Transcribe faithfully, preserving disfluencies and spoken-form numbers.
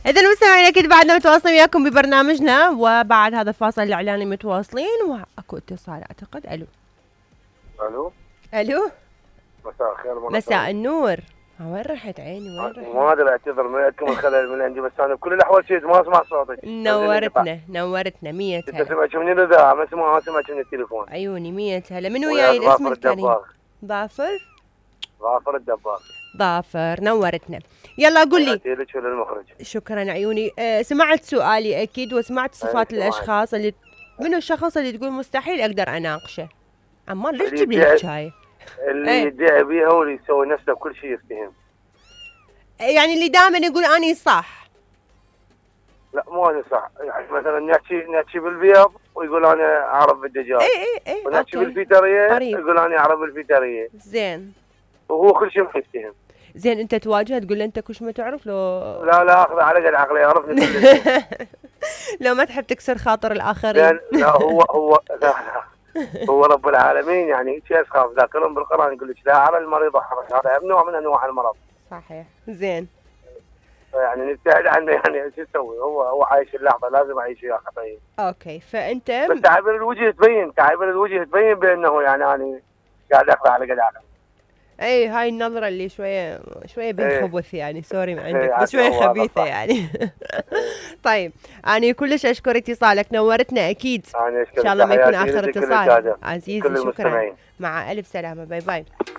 إذا المستمعين أكيد بعدنا متواصلين وياكم ببرنامجنا، وبعد هذا الفاصل الإعلاني متواصلين وأكو اتصال أعتقد. ألو الو ألو مساء الخير. مساء النور. وين رحت عيني وين رحت؟ ما ادري اعتذر منكم الخلل من عندي، بس انا بكل الاحوال شيء ما اسمع صوتك. نورتنا نورتنا مية انت هلا. سمعت من الاذاعه ما سمع ما سمعت من التليفون. عيوني مية هلا. من وياي الاسم الكريم؟ ظافر ظافر الدباغ. ظافر نورتنا. يلا قول لي. لك وللمخرج. شكرا عيوني. أه سمعت سؤالي اكيد وسمعت صفات الاشخاص اللي منو الشخص اللي تقول مستحيل اقدر اناقشه. عمار ليش تجيب لي الحكايه؟ اللي يدعي بيها واللي يسوي نفسه بكل شيء يفتهم. يعني اللي دائما يقول اني صح. لا مو انا صح، يعني مثلا نحكي نحكي بالبيض ويقول انا اعرف بالدجاج. اي اي اي ونحكي بالفيتريه طريق. يقول انا اعرف بالفيتريه. زين. وهو كل شيء ما يفتهم. زين انت تواجهه تقول له انت كلش ما تعرف لو لا لا اخذ على قد عقلي يعرفني كل شيء. لو ما تحب تكسر خاطر الاخرين. لا هو هو لا لا هو رب العالمين يعني شيء اسخاف ذاكرهم بالقران يقول لك لا على المريض حرج، هذا نوع من انواع المرض. صحيح. زين. يعني نبتعد عنه، يعني شو تسوي؟ هو هو عايش اللحظه لازم اعيش وياها طيب. اوكي فانت بس تعابير الوجه تبين، تعابير الوجه تبين بانه يعني انا قاعد اقرا على قد عقلي. اي هاي النظره اللي شويه شويه بالخبث يعني سوري من عندك ايه بس شويه خبيثه يعني. طيب انا كلش اشكر اتصالك نورتنا اكيد. ان شاء الله ما يكون اخر اتصال. عزيزي شكرا مع الف سلامه. باي باي.